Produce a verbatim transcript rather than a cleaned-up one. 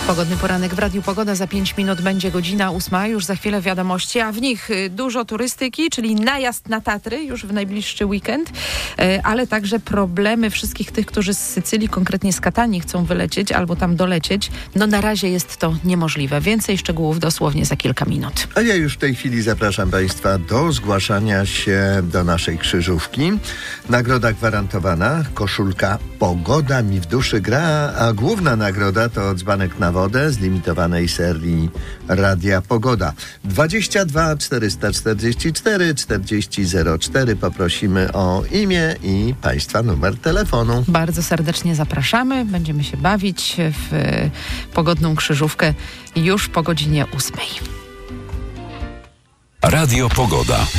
Pogodny poranek w Radiu Pogoda. Za pięć minut będzie godzina ósma. Już za chwilę wiadomości, a w nich dużo turystyki, czyli najazd na Tatry już w najbliższy weekend, ale także problemy wszystkich tych, którzy z Sycylii, konkretnie z Katanii, chcą wylecieć albo tam dolecieć. No na razie jest to niemożliwe. Więcej szczegółów dosłownie za kilka minut. A ja już w tej chwili zapraszam Państwa do zgłaszania się do naszej krzyżówki. Nagroda gwarantowana, koszulka Pogoda mi w duszy gra, a główna nagroda to dzbanek na wodę z limitowanej serii Radia Pogoda. dwadzieścia dwa czterysta czterdzieści cztery czterdzieści zero cztery. Poprosimy o imię i Państwa numer telefonu. Bardzo serdecznie zapraszamy. Będziemy się bawić w pogodną krzyżówkę już po godzinie ósmej. Radio Pogoda.